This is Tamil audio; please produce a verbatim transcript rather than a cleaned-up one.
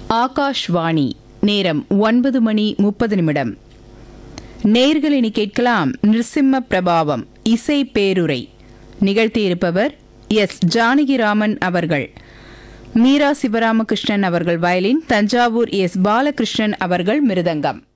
ஆகாஷ்வாணி. நேரம் ஒன்பது மணி முப்பது நிமிடம். நேர்களினி கேட்கலாம் நிருசிம்ம பிரபாவம் இசை பேருரை. நிகழ்த்தியிருப்பவர் எஸ் ஜானகிராமன் அவர்கள். மீரா சிவராமகிருஷ்ணன் அவர்கள் வயலின், தஞ்சாவூர் எஸ் பாலகிருஷ்ணன் அவர்கள் மிருதங்கம்.